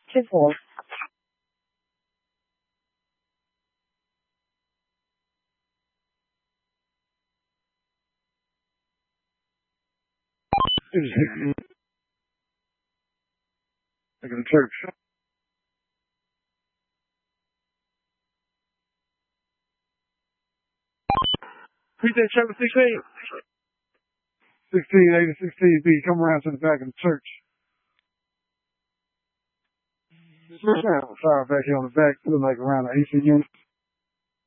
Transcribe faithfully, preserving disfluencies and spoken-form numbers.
to four. Like in church. Precinct Chapter sixteen. sixteen, eight, sixteen B, come around to the back of the church. Fire back here on the back, feeling like around the A C unit.